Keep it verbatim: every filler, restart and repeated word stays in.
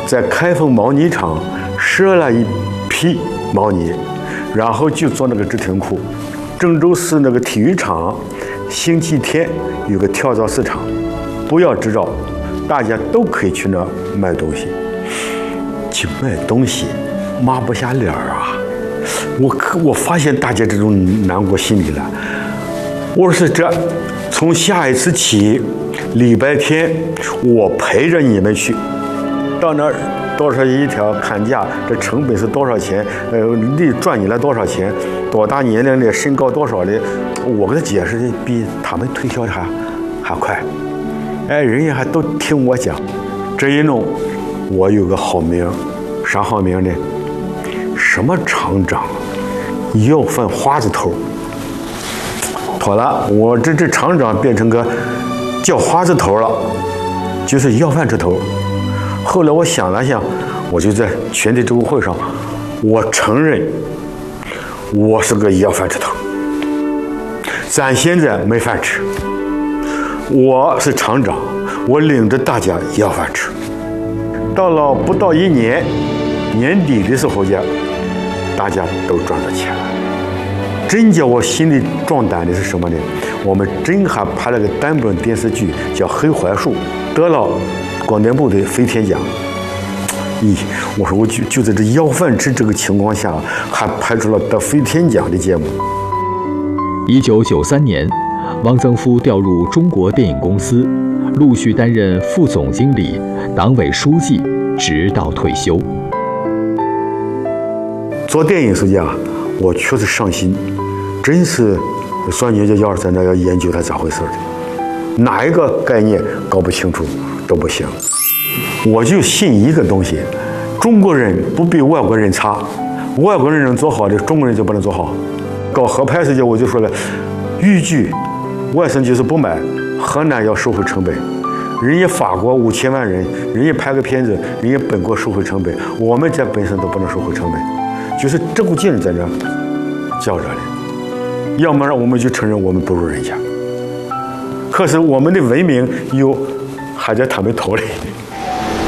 在开封毛呢厂赊了一批毛呢，然后就做那个制挺裤。郑州市那个体育场星期天有个跳蚤市场，不要执照，大家都可以去那卖东西。去卖东西，抹不下脸啊！我可我发现大家这种难过心理了。我说这，从下一次起，礼拜天我陪着你们去，到那儿多少一条砍价，这成本是多少钱？呃，利赚你了多少钱？多大年龄的，身高多少的？我给他解释的比他们推销的还还快。哎，人家还都听我讲。这一弄，我有个好名，啥好名呢？什么厂长？要饭花子头。妥了，我这这厂长变成个叫花子头了，就是要饭之头。后来我想了想，我就在全体周会上，我承认我是个要饭之头。咱现在没饭吃，我是厂长，我领着大家要饭吃。到了不到一年年底的时候呀，大家都赚到钱了。真叫我心里壮胆的是什么呢？我们真还拍了个单本电视剧，叫《黑槐树》，得了广电部的飞天奖。咦，我说我就就在这要饭吃这个情况下，还拍出了得飞天奖的节目。 一九九三年，汪曾夫调入中国电影公司，陆续担任副总经理、党委书记，直到退休。 做电影时间啊，我确实上心，真是算你这要是在那要研究它咋回事的，哪一个概念搞不清楚都不行。我就信一个东西，中国人不比外国人差，外国人能做好的，中国人就不能做好。搞合拍时间我就说了，豫剧外省就是不买，河南要收回成本。人家法国五千万人，人家拍个片子，人家本国收回成本，我们在本省都不能收回成本，就是这股劲在这较着的。要么让我们就承认我们不如人家，可是我们的文明又还在他们头里。